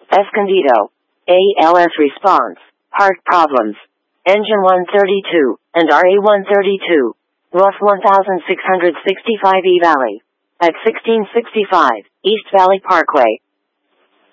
Escondido. ALS response. Heart problems. Engine 132, and RE 132. Rough 1665 E Valley. At 1665, East Valley Parkway.